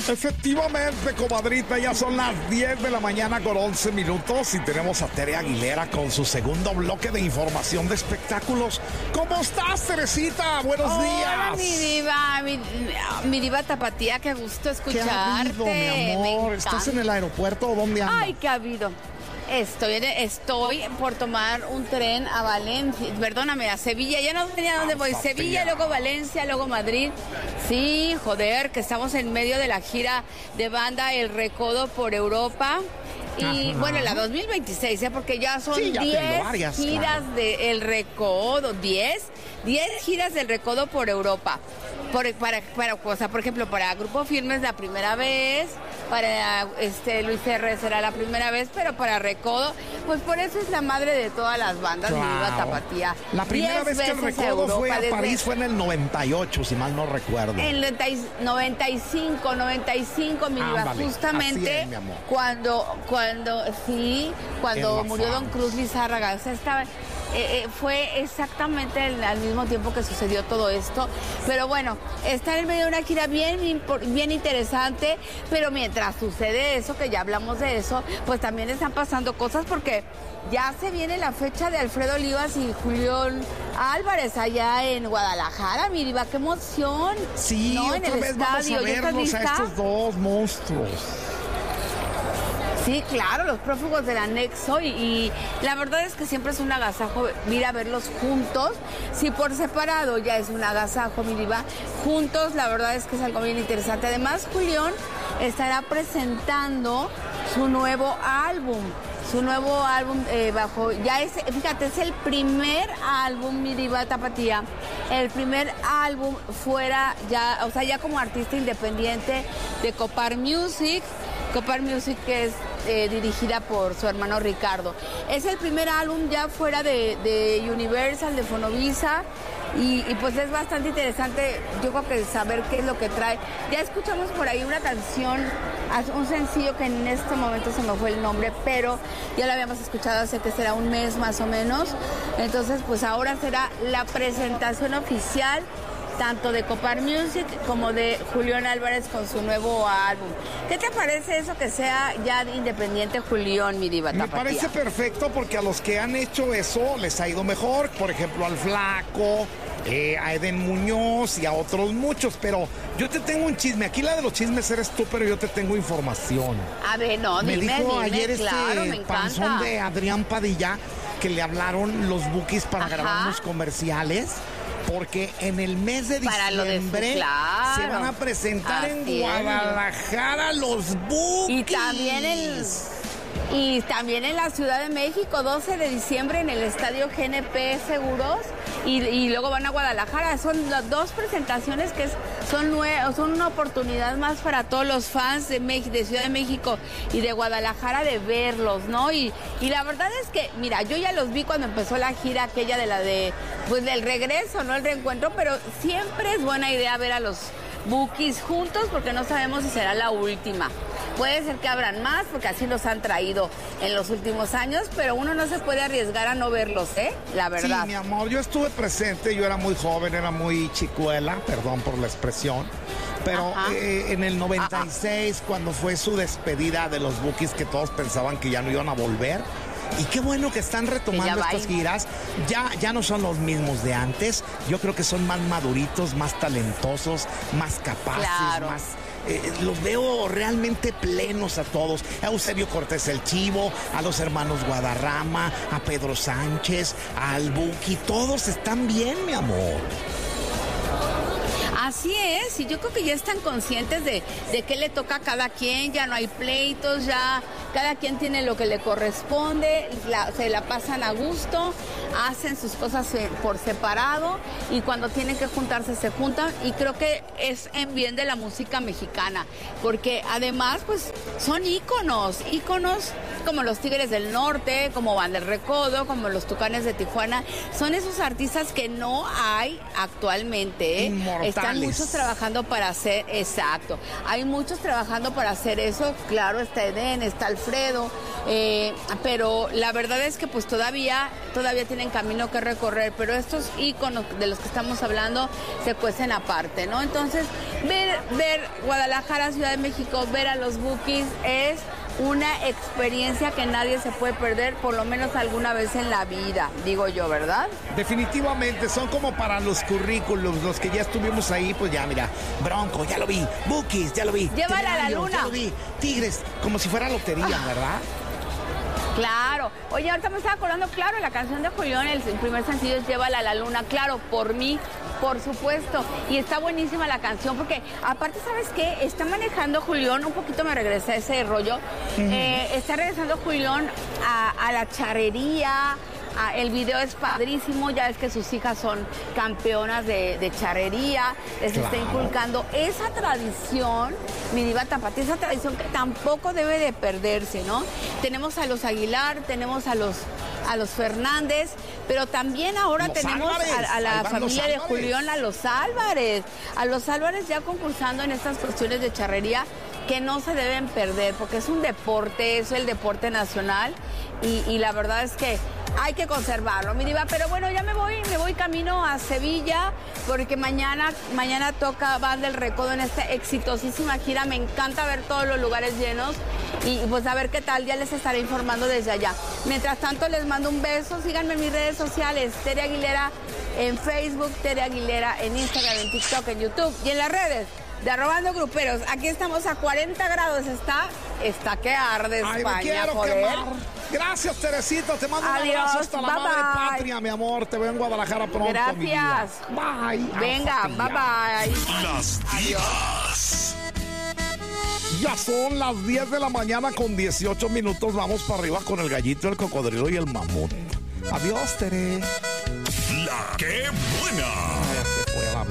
Efectivamente, comadrita, ya son las 10 de la mañana con 11 minutos y tenemos a Tere Aguilera con su segundo bloque de información de espectáculos. ¿Cómo estás, Teresita? Buenos días. Hola, mi diva tapatía, qué gusto escucharte. ¿Qué ha habido, mi amor? ¿Estás en el aeropuerto o dónde andas? Ay, ¿qué ha habido? Estoy por tomar un tren a Valencia, perdóname, a Sevilla, ya no tenía dónde voy, Sevilla, luego Valencia, luego Madrid. Sí, joder, que estamos en medio de la gira de banda El Recodo por Europa. Y bueno, la 2026, porque ya son 10 giras de El Recodo, 10 giras del Recodo por Europa. Por ejemplo, para Grupo Firme es la primera vez, para Luis R. será la primera vez, pero para Recodo, pues por eso es la madre de todas las bandas, mi diva tapatía. La primera vez que El Recodo fue a París fue en el 98, si mal no recuerdo. En el 95, mi diva, justamente es, mi amor. cuando murió Don Cruz Lizárraga, o sea, fue exactamente al mismo tiempo que sucedió todo esto, pero bueno, está en medio de una gira bien interesante, pero mientras sucede eso, que ya hablamos de eso, pues también están pasando cosas porque ya se viene la fecha de Alfredo Olivas y Julián Álvarez allá en Guadalajara, mi diva, qué emoción. Sí, ¿no? Otra vez vamos a vernos a estos dos monstruos. Sí, claro, los prófugos del anexo y la verdad es que siempre es un agasajo ir a verlos juntos. Si por separado ya es un agasajo, mi diva, juntos la verdad es que es algo bien interesante. Además, Julián estará presentando su nuevo álbum. Es el primer álbum, mi diva tapatía, el primer álbum fuera ya, o sea, ya como artista independiente de Copar Music, que es dirigida por su hermano Ricardo. Es el primer álbum ya fuera de Universal, de Fonovisa, y pues es bastante interesante, yo creo que saber qué es lo que trae. Ya escuchamos por ahí una canción, un sencillo que en este momento se me fue el nombre, pero ya lo habíamos escuchado hace que será un mes más o menos. Entonces, pues ahora será la presentación oficial tanto de Copar Music como de Julián Álvarez con su nuevo álbum. ¿Qué te parece eso que sea ya independiente Julián, mi diva tapatía? Me parece perfecto porque a los que han hecho eso les ha ido mejor. Por ejemplo, al Flaco, a Eden Muñoz y a otros muchos. Pero yo te tengo un chisme. Aquí la de los chismes eres tú, pero yo te tengo información. A ver, no, me dijo ayer claro, panzón de Adrián Padilla que le hablaron los bookies para grabar unos comerciales. Porque en el mes de diciembre se van a presentar en Guadalajara los Bookies. Y también en la Ciudad de México, 12 de diciembre en el Estadio GNP Seguros. Y luego van a Guadalajara. Son las dos presentaciones que son una oportunidad más para todos los fans de Ciudad de México y de Guadalajara de verlos, ¿no? Y la verdad es que, mira, yo ya los vi cuando empezó la gira aquella del regreso, ¿no? El reencuentro, pero siempre es buena idea ver a los Bookies juntos porque no sabemos si será la última. Puede ser que abran más porque así los han traído en los últimos años, pero uno no se puede arriesgar a no verlos, la verdad. Sí, mi amor, yo estuve presente, yo era muy joven, era muy chicuela, perdón por la expresión, pero en el 96, cuando fue su despedida de los Bookies, que todos pensaban que ya no iban a volver. Y qué bueno que están retomando estas giras. Ya no son los mismos de antes. Yo creo que son más maduritos, más talentosos, más capaces, más... los veo realmente plenos a todos. A Eusebio Cortés el Chivo, a los hermanos Guadarrama, a Pedro Sánchez, al Buki. Todos están bien, mi amor. Así es, y yo creo que ya están conscientes de qué le toca a cada quien, ya no hay pleitos, ya cada quien tiene lo que le corresponde, se la pasan a gusto, hacen sus cosas por separado y cuando tienen que juntarse se juntan y creo que es en bien de la música mexicana, porque además pues son íconos como los Tigres del Norte, como Banda El Recodo, como los Tucanes de Tijuana, son esos artistas que no hay actualmente, Inmortales. Están muchos trabajando para hacer, exacto, hay muchos trabajando para hacer eso, claro, está Eden, está Alfredo, pero la verdad es que pues todavía tienen camino que recorrer, pero estos íconos de los que estamos hablando se cuecen aparte, ¿no? Entonces, ver ver Guadalajara, Ciudad de México, ver a los Bukis es una experiencia que nadie se puede perder, por lo menos alguna vez en la vida, digo yo, ¿verdad? Definitivamente, son como para los currículums, los que ya estuvimos ahí, pues ya, mira, Bronco, ya lo vi, Bukis, ya lo vi. Llévala a la luna. Ya lo vi, Tigres, como si fuera lotería, ¿verdad? Claro. Oye, ahorita me estaba acordando, claro, la canción de Julián, el primer sencillo es Llévala a la luna, claro, por mí. Por supuesto, y está buenísima la canción porque aparte, ¿sabes qué? Está manejando Julián, un poquito me regresa ese rollo, está regresando Julián a la charrería. El video es padrísimo, ya ves que sus hijas son campeonas de charrería, les está inculcando esa tradición, mi diva tapatía, esa tradición que tampoco debe de perderse, ¿no? Tenemos a los Aguilar, tenemos a los Fernández, pero también ahora tenemos a la familia de Julián, a los Álvarez ya concursando en estas cuestiones de charrería que no se deben perder, porque es un deporte, es el deporte nacional y la verdad es que hay que conservarlo, mi diva. Pero bueno, ya me voy camino a Sevilla, porque mañana toca Banda El Recodo en esta exitosísima gira. Me encanta ver todos los lugares llenos y pues a ver qué tal, ya les estaré informando desde allá. Mientras tanto, les mando un beso, síganme en mis redes sociales, Tere Aguilera en Facebook, Tere Aguilera en Instagram, en TikTok, en YouTube y en las redes de Arrobando Gruperos. Aquí estamos a 40 grados, está que arde España. Ay, me quiero joder. quemar. Gracias, Teresita, te mando Adiós, un abrazo hasta la bye, madre bye. patria, mi amor. Te veo en Guadalajara pronto. Gracias. Mi vida. Bye. Venga, bye bye. Las divas. Ya son las 10 de la mañana con 18 minutos. Vamos para arriba con el gallito, el cocodrilo y el mamut. Adiós, Tere. La que buena.